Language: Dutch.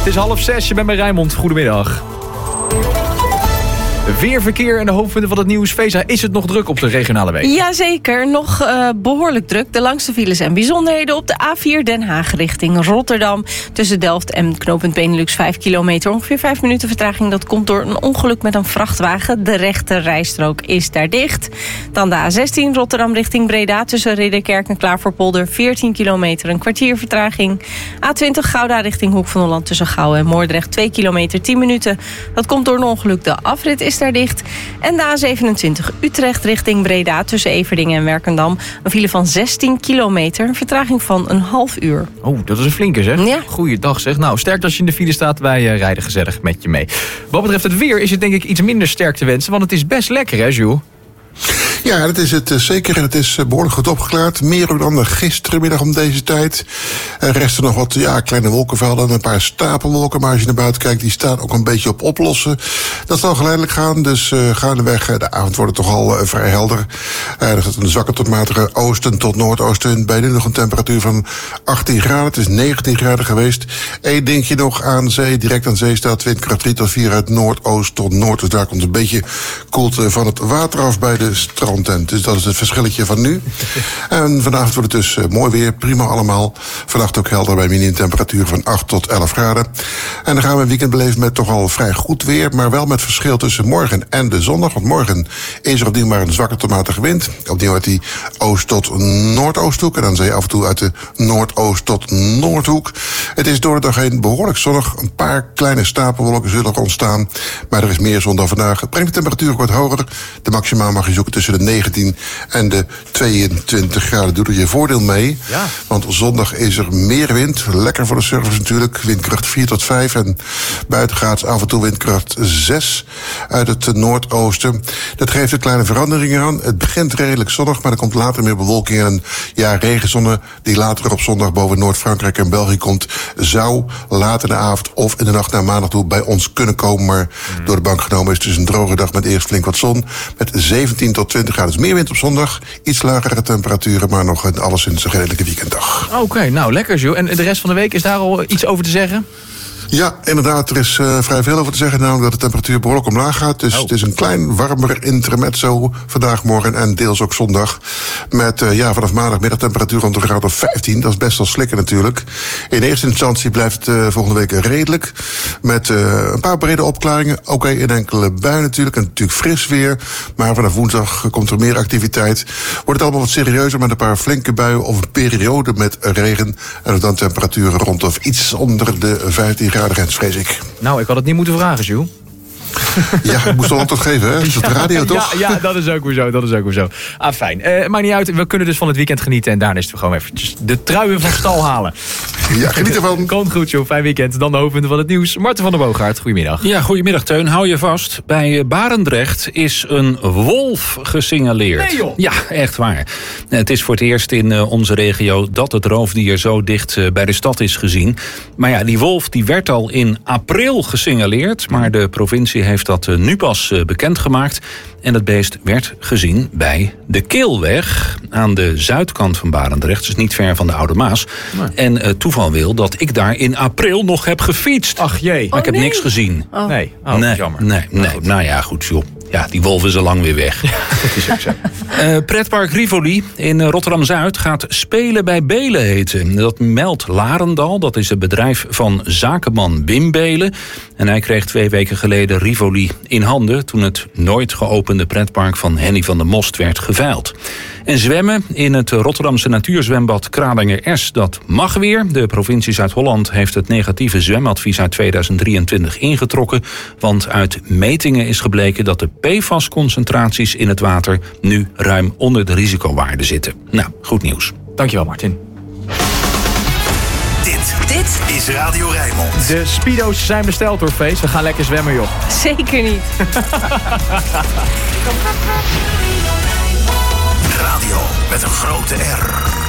Het is 5:30, je bent bij Rijnmond. Goedemiddag. Weer verkeer en de hoofdpunten van het nieuws. Feza, is het nog druk op de regionale weg? Jazeker, nog behoorlijk druk. De langste files en bijzonderheden op de A4 Den Haag richting Rotterdam. Tussen Delft en knooppunt Benelux 5 kilometer. Ongeveer 5 minuten vertraging. Dat komt door een ongeluk met een vrachtwagen. De rechte rijstrook is daar dicht. Dan de A16 Rotterdam richting Breda. Tussen Ridderkerk en Klaverpolder 14 kilometer. Een kwartier vertraging. A20 Gouda richting Hoek van Holland. Tussen Gouwen en Moordrecht 2 kilometer 10 minuten. Dat komt door een ongeluk. De afrit is daar dicht. En de A27 Utrecht richting Breda tussen Everdingen en Werkendam. Een file van 16 kilometer. Een vertraging van een half uur. Oh, dat is een flinke zeg. Ja. Goeiedag zeg. Nou, sterk als je in de file staat. Wij rijden gezellig met je mee. Wat betreft het weer is het denk ik iets minder sterk te wensen. Want het is best lekker hè, Jules? Ja, dat is het zeker. En het is behoorlijk goed opgeklaard. Meer ook dan gisterenmiddag om deze tijd. Er resten nog wat kleine wolkenvelden en een paar stapelwolken. Maar als je naar buiten kijkt, die staan ook een beetje op oplossen. Dat zal geleidelijk gaan. Dus gaandeweg, de avond wordt het toch al vrij helder. Er zit een zwakke tot matige oosten tot noordoosten. Bij nu nog een temperatuur van 18 graden. Het is 19 graden geweest. Eén dingetje nog aan zee. Direct aan zee staat windkracht 3 tot 4 uit noordoost tot noord. Dus daar komt een beetje koelte van het water af bij de strandtent. Dus dat is het verschilletje van nu. En vanavond wordt het dus mooi weer, prima allemaal. Vannacht ook helder bij minimumtemperatuur van 8 tot 11 graden. En dan gaan we een weekend beleven met toch al vrij goed weer, maar wel met verschil tussen morgen en de zondag. Want morgen is er opnieuw maar een zwakke tot matige wind. Opnieuw uit die oost tot noordoosthoek. En dan zee af en toe uit de noordoost tot noordhoek. Het is door de dag heen behoorlijk zonnig. Een paar kleine stapelwolken zullen er ontstaan. Maar er is meer zon dan vandaag. Het brengt de temperatuur ook wat hoger. De maximaal mag je zoeken tussen de 19 en de 22 graden. Doe er je voordeel mee. Ja. Want zondag is er meer wind. Lekker voor de surfers natuurlijk. Windkracht 4 tot 5. En buitengaats af en toe windkracht 6 uit het noordoosten. Dat geeft een kleine verandering aan. Het begint redelijk zonnig, maar er komt later meer bewolking en regenzonne die later op zondag boven Noord-Frankrijk en België komt, zou later in de avond of in de nacht naar maandag toe bij ons kunnen komen. Maar door de bank genomen is het dus een droge dag met eerst flink wat zon. Met 17 tot 20 graden. Dus meer wind op zondag. Iets lagere temperaturen, maar nog alleszins een redelijke weekenddag. Oké, nou lekker Jules. En de rest van de week, is daar al iets over te zeggen? Ja, inderdaad, er is vrij veel over te zeggen. Namelijk dat de temperatuur behoorlijk omlaag gaat. Dus het is een klein warmer intermezzo vandaag, morgen en deels ook zondag. Met vanaf maandagmiddag temperatuur rond de graad of 15. Dat is best wel slikken natuurlijk. In eerste instantie blijft het volgende week redelijk. Met een paar brede opklaringen. Oké, in enkele buien natuurlijk. En natuurlijk fris weer. Maar vanaf woensdag komt er meer activiteit. Wordt het allemaal wat serieuzer met een paar flinke buien of een periode met regen. En dan temperaturen rond of iets onder de 15 graden grens, vrees ik. Nou, ik had het niet moeten vragen, Jules. Ja, ik moest al antwoord geven, hè? Dat is op de radio, toch? Ja, dat is ook weer zo. Ah, fijn. Maakt niet uit, we kunnen dus van het weekend genieten. En daarna is het gewoon eventjes de truien van stal halen. Ja, geniet ervan. Komt goed, joh. Fijn weekend. Dan de hoofdpunten van het nieuws. Marten van der Boogaard, goedemiddag. Ja, goedemiddag, Teun. Hou je vast. Bij Barendrecht is een wolf gesignaleerd. Nee, joh. Ja, echt waar. Het is voor het eerst in onze regio dat het roofdier zo dicht bij de stad is gezien. Maar ja, die wolf die werd al in april gesignaleerd. Maar de provincie heeft dat nu pas bekendgemaakt. En het beest werd gezien bij de Keelweg aan de zuidkant van Barendrecht. Dus niet ver van de Oude Maas. Nee. En toeval wil dat ik daar in april nog heb gefietst. Ach jee. Maar ik heb niks gezien. Oh. Nee, jammer. Nee. Nou ja, goed joh. Ja, die wolf is al lang weer weg. Ja, dat is ook zo. Pretpark Rivoli in Rotterdam-Zuid gaat Spelen bij Belen heten. Dat meldt Larendal. Dat is het bedrijf van zakenman Wim Belen. En hij kreeg 2 weken geleden Rivoli in handen toen het nooit geopende pretpark van Henny van der Most werd geveild. En zwemmen in het Rotterdamse natuurzwembad Kralingen-S, dat mag weer. De provincie Zuid-Holland heeft het negatieve zwemadvies uit 2023 ingetrokken. Want uit metingen is gebleken dat de PFAS-concentraties in het water nu ruim onder de risicowaarde zitten. Nou, goed nieuws. Dankjewel, Martin. Dit is Radio Rijnmond. De speedo's zijn besteld door Feest. We gaan lekker zwemmen, joh. Zeker niet. Radio met een grote R.